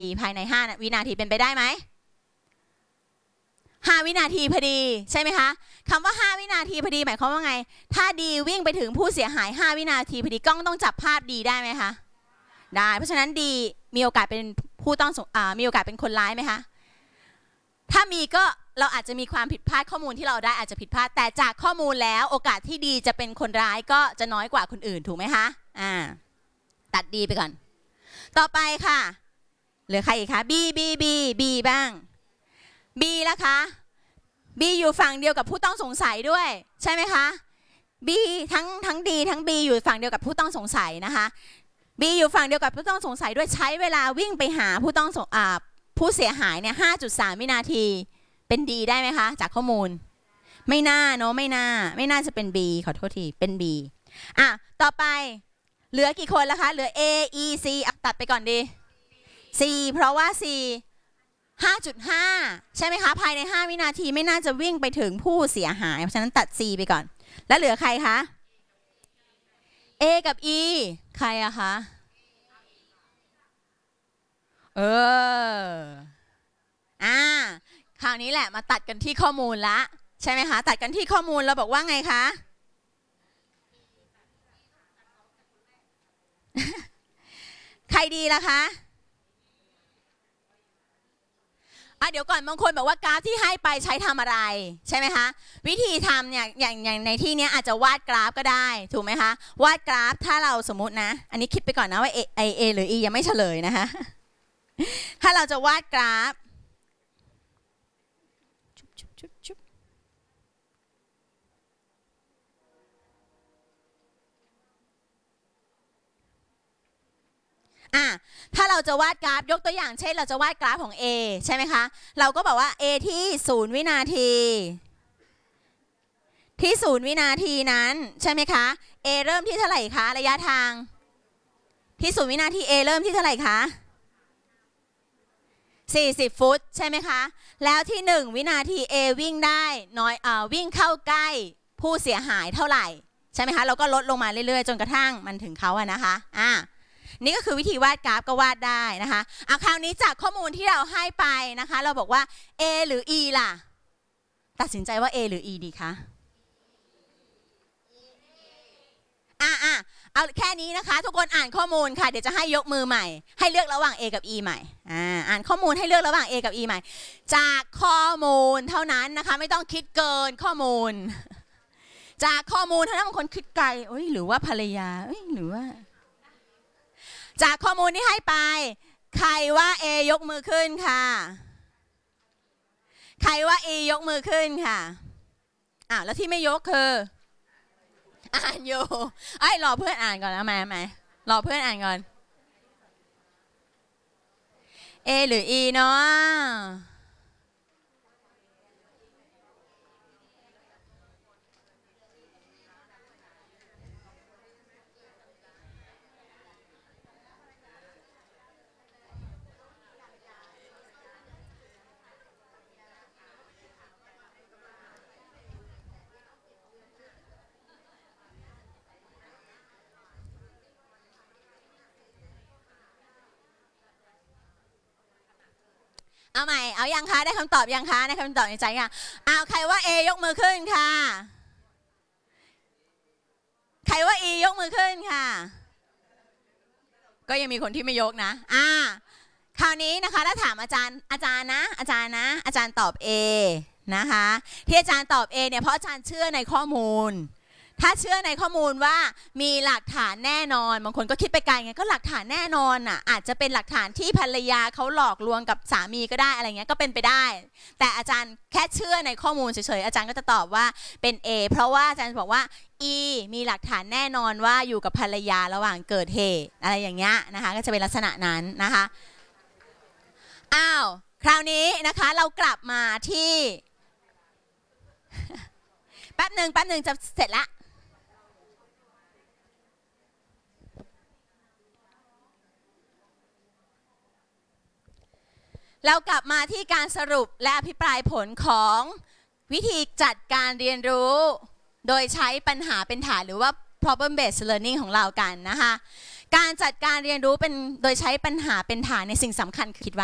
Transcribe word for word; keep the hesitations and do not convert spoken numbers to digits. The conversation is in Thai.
ภายในห้าวินาทีเป็นไปได้ไหมห้าวินาทีพอดีใช่ไหมคะคำว่าห้าวินาทีพอดีหมายความว่าไงถ้าดีวิ่งไปถึงผู้เสียหายห้าวินาทีพอดีกล้องต้องจับภาพดีได้ไหมคะได้เพราะฉะนั้นดีมีโอกาสเป็นผู้ต้องอ่ามีโอกาสเป็นคนร้ายไหมคะถ้ามีก็เราอาจจะมีความผิดพลาดข้อมูลที่เราได้อาจจะผิดพลาดแต่จากข้อมูลแล้วโอกาสที่ดีจะเป็นคนร้ายก็จะน้อยกว่าคนอื่นถูกไหมคะอ่าตัดดีไปก่อนต่อไปค่ะเหลือใครอีกคะ B B B B บ้าง B ล่ะคะ B อยู่ฝั่งเดียวกับผู้ต้องสงสัยด้วยใช่ไหมคะ B ทั้งทั้ง D ทั้ง B อยู่ฝั่งเดียวกับผู้ต้องสงสัยนะคะ B อยู่ฝั่งเดียวกับผู้ต้องสงสัยด้วยใช้เวลาวิ่งไปหาผู้ต้องอ่าผู้เสียหายเนี่ย ห้าจุดสาม วินาทีเป็น D ได้ไหมคะจากข้อมูลไม่น่าเนาะไม่น่าไม่น่าจะเป็น B ขอโทษทีเป็น B อ่ะต่อไปเหลือกี่คนแล้วคะเหลือ A E C ตัดไปก่อนดี C เพราะว่า C ห้าจุดห้า ใช่ไหมคะภายในห้าวินาทีไม่น่าจะวิ่งไปถึงผู้เสียหายเพราะฉะนั้นตัด C ไปก่อนแล้วเหลือใครคะ A กับ E ใครอะคะเอออ่าคราวนี้แหละมาตัดกันที่ข้อมูลละใช่ไหมคะตัดกันที่ข้อมูลเราบอกว่าไงคะ ใครดีล่ะคะอ่ะเดี๋ยวก่อนบางคนบอกว่ากราฟที่ให้ไปใช้ทำอะไรใช่ไหมคะวิธีทำเนี่ยอย่างอย่างในที่นี้อาจจะวาดกราฟก็ได้ถูกไหมคะวาดกราฟถ้าเราสมมุตินะอันนี้คิดไปก่อนนะว่า A, A, A หรือ E ยังไม่เฉลยนะคะถ้าเราจะวาดกราฟชุบชุบชุบชุบอ่ะถ้าเราจะวาดกราฟยกตัวอย่างเช่นเราจะวาดกราฟของ A ใช่ไหมคะเราก็บอกว่า A ที่ศูนย์วินาทีที่ศูนย์วินาทีนั้นใช่ไหมคะ A เริ่มที่เท่าไหร่คะระยะทางที่ศูนย์วินาที A เริ่มที่เท่าไหร่คะสี่สิบฟุตใช่ไหมคะแล้วที่หนึ่งวินาที A วิ่งได้น้อยอ่าวิ่งเข้าใกล้ผู้เสียหายเท่าไหร่ใช่ไหมคะเราก็ลดลงมาเรื่อยๆจนกระทั่งมันถึงเขาอะนะคะอ่านี่ก็คือวิธีวาดกราฟก็วาดได้นะคะเอาคราวนี้จากข้อมูลที่เราให้ไปนะคะเราบอกว่า A หรือ E ล่ะตัดสินใจว่า A หรือ E ดีคะอ่ะอ่ะเอาแค่นี้นะคะทุกคนอ่านข้อมูลค่ะเดี๋ยวจะให้ยกมือใหม่ให้เลือกระหว่าง A กับ E ใหม่อ่าอ่านข้อมูลให้เลือกระหว่าง A กับ E ใหม่จากข้อมูลเท่านั้นนะคะไม่ต้องคิดเกินข้อมูลจากข้อมูลเท่านั้นบางคนคิดไกลเอ้ยหรือว่าภรรยาเอ้ยหรือว่าจากข้อมูลที่ให้ไปใครว่า A ยกมือขึ้นค่ะใครว่า E ยกมือขึ้นค่ะอ่ะแล้วที่ไม่ยกคืออ่านอยู่ไอ้รอเพื่อนอ่านก่อนนะมามารอเพื่อนอ่านก่อน A หรือ E เนาะเอาใหม่เอายังคะได้คำตอบยังคะได้คำตอบในใจค่ะเอาใครว่า A ยกมือขึ้นค่ะใครว่า E ยกมือขึ้นค่ะก็ยังมีคนที่ไม่ยกนะอ่าคราวนี้นะคะถ้าถามอาจารย์อาจารย์นะอาจารย์นะอาจารย์ตอบ A นะคะที่อาจารย์ตอบ A เนี่ยเพราะอาจารย์เชื่อในข้อมูลถ้าเชื่อในข้อมูลว่ามีหลักฐานแน่นอนบางคนก็คิดไปไกลไงก็หลักฐานแน่นอนอ่ะอาจจะเป็นหลักฐานที่ภรรยาเขาหลอกลวงกับสามีก็ได้อะไรเงี้ยก็เป็นไปได้แต่อาจารย์แค่เชื่อในข้อมูลเฉยๆอาจารย์ก็จะตอบว่าเป็น A เพราะว่าอาจารย์บอกว่า E มีหลักฐานแน่นอนว่าอยู่กับภรรยาระหว่างเกิดเหตุอะไรอย่างเงี้ยนะคะก็จะเป็นลักษณะนั้นนะคะอ้าวคราวนี้นะคะเรากลับมาที่แป๊บหนึ่งแป๊บหนึ่งจะเสร็จละเรากลับมาที่การสรุปและอภิปรายผลของวิธีจัดการเรียนรู้โดยใช้ปัญหาเป็นฐานหรือว่า problem based learning ของเรากันนะคะการจัดการเรียนรู้เป็นโดยใช้ปัญหาเป็นฐานในสิ่งสำคัญคิดว่า